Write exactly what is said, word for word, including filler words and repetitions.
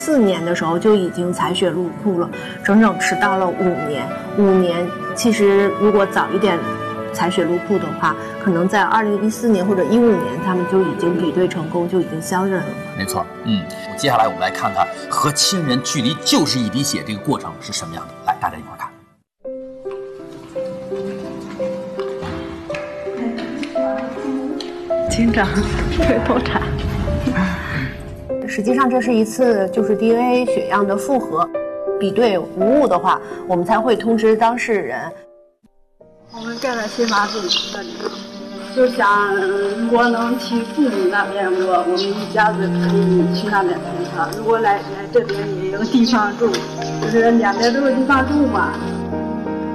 四年的时候就已经采血入库了，整整迟到了五年。五年其实如果早一点采血入库的话，可能在二零一四年或者一五年，他们就已经比对成功，就已经相认了。 没错，嗯，接下来我们来看看和亲人距离就是一滴血这个过程是什么样的。来，大家一块看。 警长，腿头产。实际上，这是一次就是 D N A 血样的复核，比对无误的话，我们才会通知当事人。 我们盖了新发住这里，就想如果能去父母那边，我我们一家子可以去那边陪他。如果来来这边也有地方住，就是两边都有地方住嘛。